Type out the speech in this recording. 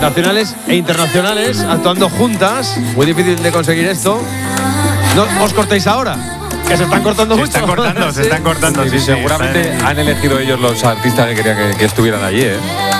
nacionales e internacionales actuando juntas. Muy difícil de conseguir esto. No os cortéis ahora, que se están cortando mucho. Se están cortando. Sí, seguramente han elegido ellos los artistas que querían que estuvieran allí, ¿eh?